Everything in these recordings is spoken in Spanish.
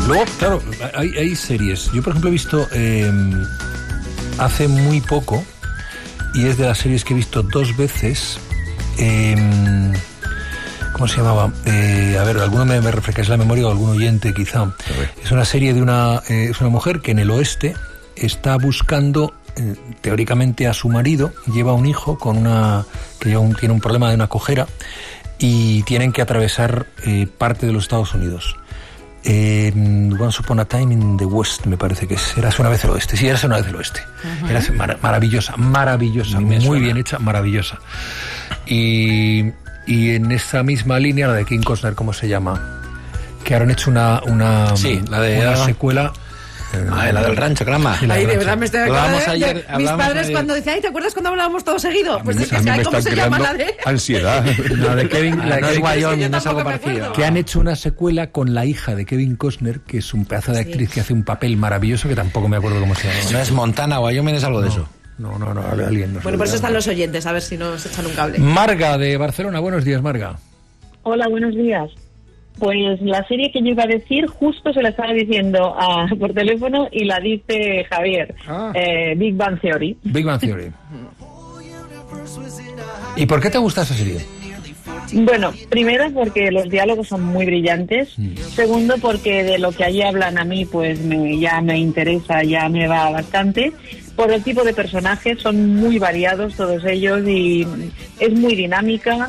Luego, claro, hay series. Yo, por ejemplo, he visto hace muy poco, y es de las series que he visto 2 veces. ¿Cómo se llamaba? A ver, alguno me refrescáis la memoria o algún oyente quizá. Es una serie de es una mujer que en el oeste está buscando teóricamente a su marido, lleva un hijo que tiene un problema de una cojera y tienen que atravesar parte de los Estados Unidos. Once Upon a Time in the West, me parece que era una vez el oeste. Sí, era una vez el oeste. Uh-huh. Era maravillosa, muy bien hecha, maravillosa. Y en esa misma línea, la de Kevin Costner, ¿cómo se llama? Que ahora han hecho una secuela. La del rancho, caramba. Ay, de verdad me estoy acordando mis padres ayer. Cuando decían, ¿te acuerdas cuando hablábamos todo seguido? Pues a mí me ¿cómo se llama la de...? Ansiedad. La de Kevin, no es Wyoming, no es algo parecido. Que han hecho una secuela con la hija de Kevin Costner, que es un pedazo de actriz que hace un papel maravilloso, que tampoco me acuerdo cómo se llama. No es Montana, Wyoming es algo de eso. No, alguien no. Bueno, por eso están los oyentes, a ver si nos echan un cable. Marga, de Barcelona, buenos días, Marga. Hola, buenos días. Pues la serie que yo iba a decir, justo se la estaba diciendo por teléfono y la dice Javier. Big Bang Theory. Big Bang Theory. ¿Y por qué te gusta esa serie? Bueno, primero porque los diálogos son muy brillantes. Segundo porque de lo que allí hablan a mí pues ya me interesa, ya me va bastante. Por el tipo de personajes, son muy variados todos ellos y es muy dinámica.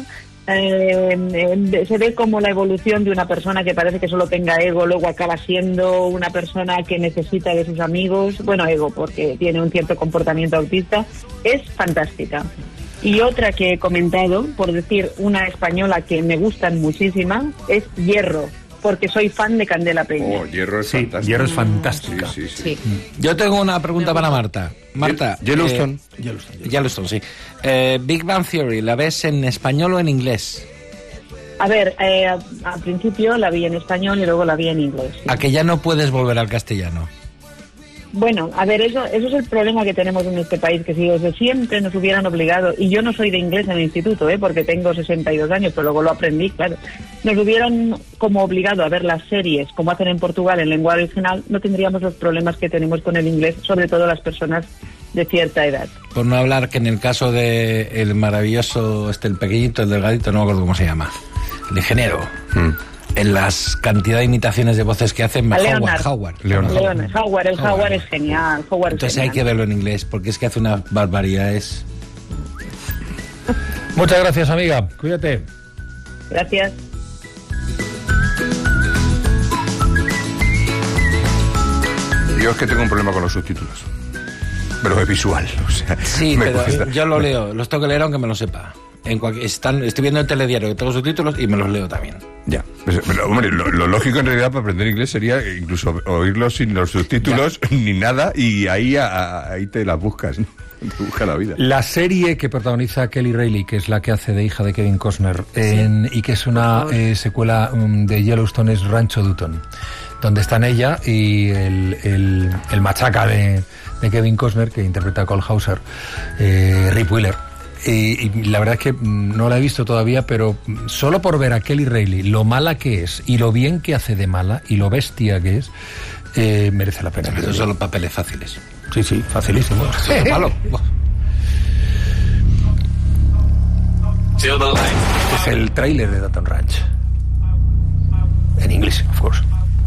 Se ve como la evolución de una persona que parece que solo tenga ego, luego acaba siendo una persona que necesita de sus amigos, bueno, ego porque tiene un cierto comportamiento autista. Es fantástica. Y otra que he comentado, por decir una española que me gustan muchísima, es Hierro, porque soy fan de Candela Peña. Hierro es fantástica. Hierro es fantástica. Sí. Yo tengo una pregunta para Marta. Marta, Yellowstone, sí. Big Bang Theory, ¿la ves en español o en inglés? A ver, al principio la vi en español y luego la vi en inglés. Sí. ¿A que ya no puedes volver al castellano? Bueno, a ver, eso es el problema que tenemos en este país, que si desde siempre nos hubieran obligado, y yo no soy de inglés en el instituto, porque tengo 62 años, pero luego lo aprendí, claro, nos hubieran como obligado a ver las series como hacen en Portugal en lengua original, no tendríamos los problemas que tenemos con el inglés, sobre todo las personas de cierta edad. Por no hablar que en el caso de el maravilloso, el pequeñito, el delgadito, no me acuerdo cómo se llama, el ingeniero... En las cantidad de imitaciones de voces que hacen, Howard es genial. Entonces hay que verlo en inglés, porque es que hace unas barbaridades. Muchas gracias, amiga. Cuídate. Gracias. Yo es que tengo un problema con los subtítulos. Pero es visual, o sea... Sí, pero yo lo leo, los tengo que leer aunque me lo sepa. Estoy viendo el telediario que tengo subtítulos y me los leo también. Ya, pero hombre, lo lógico en realidad para aprender inglés sería incluso oírlo sin los subtítulos ni nada y ahí te las buscas, ¿no? Te busca la vida. La serie que protagoniza Kelly Reilly, que es la que hace de hija de Kevin Costner, y que es una secuela de Yellowstone, es Rancho Dutton, donde están ella y el machaca de Kevin Costner, que interpreta a Cole Hauser, Rip Wheeler. Y la verdad es que no la he visto todavía, pero solo por ver a Kelly Reilly, lo mala que es y lo bien que hace de mala y lo bestia que es, merece la pena. Esos son los papeles fáciles. Sí, facilísimo. Malo. Es el tráiler de Dutton Ranch. En inglés, of course.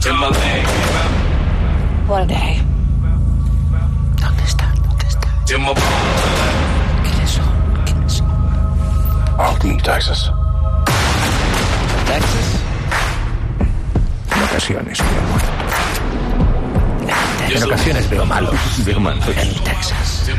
What a day. ¿Dónde está? ¿Quiénes son? Austin, Texas. ¿Texas? En ocasiones veo muertos. En ocasiones veo malos. En Texas.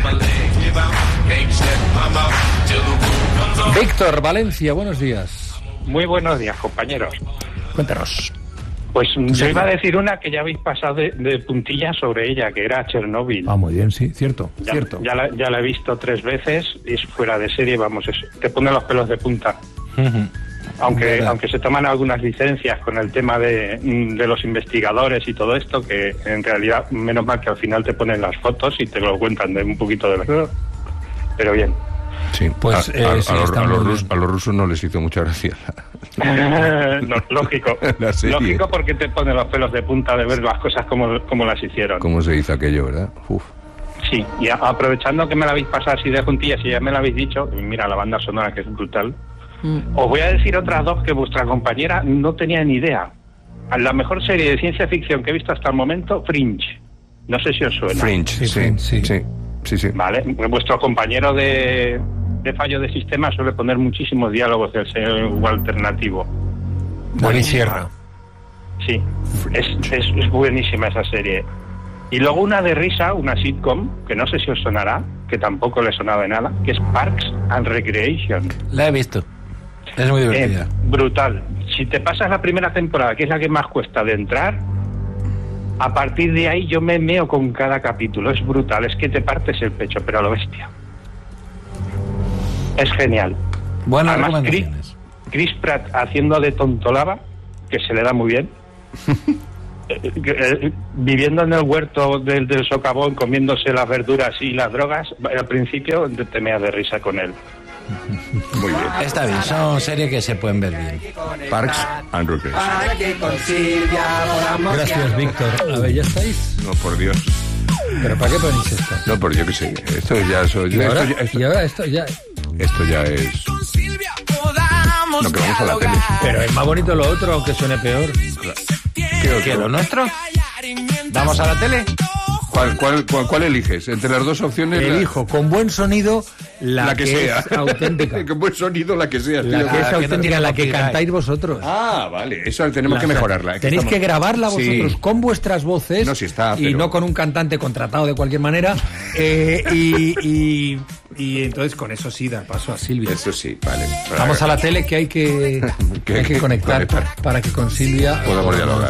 Víctor, Valencia, buenos días. Muy buenos días, compañeros. Cuéntanos. Pues yo iba a decir una que ya habéis pasado de puntillas sobre ella, que era Chernobyl. Ah, muy bien, sí, cierto. Ya la he visto 3 veces y es fuera de serie, vamos, te pone los pelos de punta. Aunque se toman algunas licencias con el tema de los investigadores y todo esto, que en realidad, menos mal que al final te ponen las fotos y te lo cuentan de un poquito de verdad. Pero bien. Sí, pues a los rusos no les hizo mucha gracia No, lógico. La serie. Lógico, porque te pone los pelos de punta de ver las cosas como las hicieron. ¿Cómo se hizo aquello, verdad? Uf. Sí, y aprovechando que me la habéis pasado así de juntillas y ya me la habéis dicho, mira la banda sonora que es brutal, os voy a decir otras dos que vuestra compañera no tenía ni idea. La mejor serie de ciencia ficción que he visto hasta el momento, Fringe. No sé si os suena. Fringe, sí. Vale, vuestro compañero de fallo de sistema suele poner muchísimos diálogos del señor alternativo. David Sierra. Sí, es buenísima esa serie. Y luego una de risa, una sitcom, que no sé si os sonará, que tampoco le sonaba de nada, que es Parks and Recreation. La he visto. Es muy divertida. Brutal. Si te pasas la primera temporada, que es la que más cuesta de entrar, a partir de ahí yo me meo con cada capítulo. Es brutal, es que te partes el pecho, pero a lo bestia. Es genial. Buenas Además, recomendaciones. Chris Pratt haciendo de tontolaba, que se le da muy bien. Viviendo en el huerto del socavón, comiéndose las verduras y las drogas, al principio te meas de risa con él. Muy bien. Está bien, son series que se pueden ver bien. Parks and Recreation. Gracias, Víctor. A ver, ¿ya estáis? No, por Dios. ¿Pero para qué ponéis esto? No, por yo que sé. Esto ya soy. ¿Y ahora esto ya? Esto ya es. No, que vamos a la tele. Pero es más bonito lo otro, aunque suene peor. ¿Qué, lo nuestro? ¿Vamos a la tele? ¿Cuál eliges? Entre las dos opciones. Elijo con buen sonido la que sea. Es auténtica. Con buen sonido la que sea. La que es auténtica, la que cantáis vosotros. Ah, vale. Eso tenemos que mejorarla. Tenéis que grabarla vosotros con vuestras voces. No, si está, y no con un cantante contratado de cualquier manera. Y entonces con eso sí dar paso a Silvia. Eso sí, vale. Vamos a la tele, que hay que conectar para que con Silvia podamos dialogar.